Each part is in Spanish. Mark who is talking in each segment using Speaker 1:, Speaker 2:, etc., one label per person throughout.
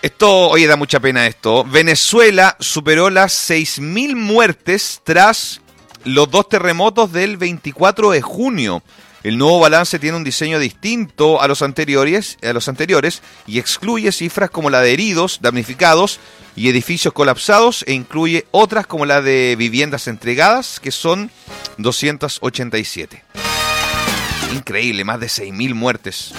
Speaker 1: Esto, oye, da mucha pena esto. Venezuela superó las 6.000 muertes tras los 2 terremotos del 24 de junio. El nuevo balance tiene un diseño distinto a los anteriores y excluye cifras como la de heridos, damnificados y edificios colapsados e incluye otras como la de viviendas entregadas, que son 287. Increíble, más de 6.000 muertes.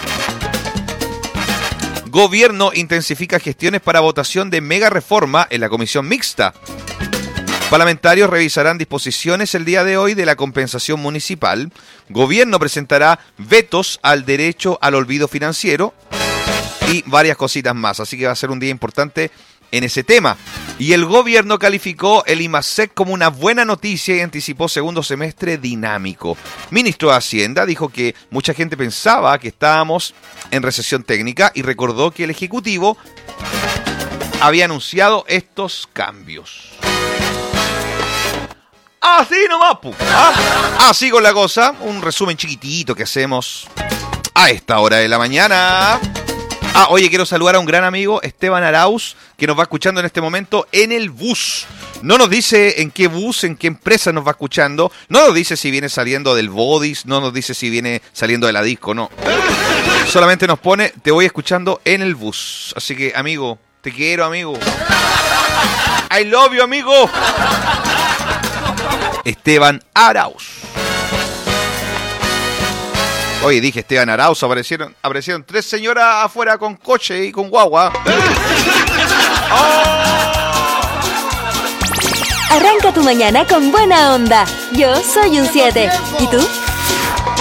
Speaker 1: Gobierno intensifica gestiones para votación de mega reforma en la comisión mixta. Parlamentarios revisarán disposiciones el día de hoy de la compensación municipal. Gobierno presentará vetos al derecho al olvido financiero y varias cositas más. Así que va a ser un día importante en ese tema. Y el gobierno calificó el IMASEC como una buena noticia y anticipó segundo semestre dinámico. Ministro de Hacienda dijo que mucha gente pensaba que estábamos en recesión técnica y recordó que el Ejecutivo había anunciado estos cambios. Así nomás, así con la cosa. Un resumen chiquitito que hacemos a esta hora de la mañana. Oye, quiero saludar a un gran amigo, Esteban Arauz, que nos va escuchando en este momento en el bus. No nos dice en qué bus, en qué empresa nos va escuchando. No nos dice si viene saliendo del Bodis, no nos dice si viene saliendo de la disco, no. Solamente nos pone, te voy escuchando en el bus. Así que, amigo, te quiero, amigo. I love you, amigo. Esteban Arauz. Oye, dije Esteban Arauz, aparecieron 3 señoras afuera con coche y con guagua.
Speaker 2: Arranca tu mañana con buena onda. Yo soy un 7. ¿Y tú?